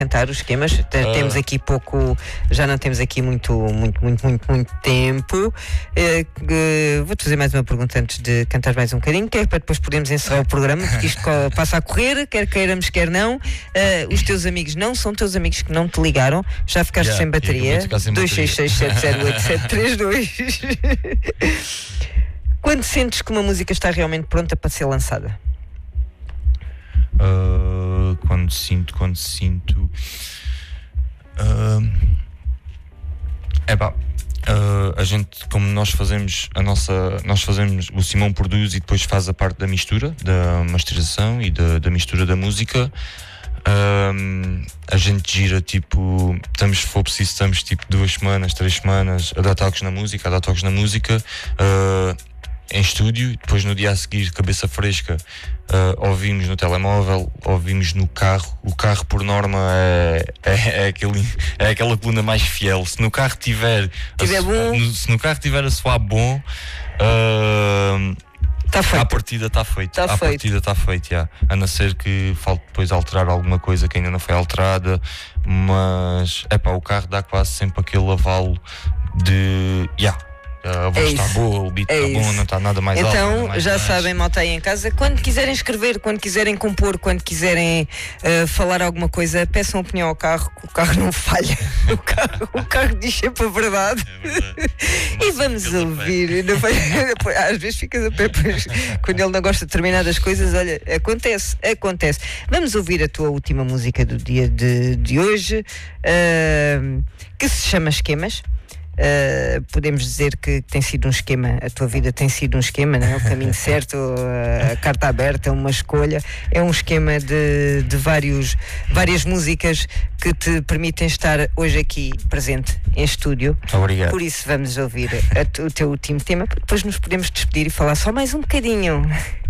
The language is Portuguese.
cantar os esquemas. Temos aqui pouco, já não temos aqui muito tempo. Vou-te fazer mais uma pergunta antes de cantar mais um bocadinho, que é para depois podermos encerrar o programa, porque isto passa a correr, quer queiramos, quer não. Os teus amigos não são teus amigos que não te ligaram, já ficaste sem bateria. 266708732. Quando sentes que uma música está realmente pronta para ser lançada? Quando sinto a gente, como nós fazemos o Simão produz e depois faz a parte da mistura, da masterização e da mistura da música. A gente gira tipo, se for preciso, estamos tipo 2 semanas, 3 semanas a dar toques na música, em estúdio, depois no dia a seguir, cabeça fresca, ouvimos no telemóvel, ouvimos no carro. O carro, por norma, é aquela coluna mais fiel. Se no carro tiver a soar bom, à partida está feito. Já. A não ser que falte depois alterar alguma coisa que ainda não foi alterada, mas o carro dá quase sempre aquele avalo de a voz está boa, o beat está bom, não está nada mais alto. Então já sabem, malta aí em casa, quando quiserem escrever, quando quiserem compor, quando quiserem falar alguma coisa, peçam opinião ao carro, que o carro não falha. O carro diz sempre a verdade. E vamos ouvir. Às vezes ficas a pé, pois, quando ele não gosta de determinadas coisas, olha, acontece. Vamos ouvir a tua última música do dia de hoje, que se chama Esquemas. Podemos dizer que tem sido um esquema, a tua vida tem sido um esquema, não é? O caminho certo, a carta aberta, uma escolha, é um esquema de várias músicas que te permitem estar hoje aqui presente em estúdio. Obrigado. Por isso vamos ouvir o teu último tema, depois nos podemos despedir e falar só mais um bocadinho.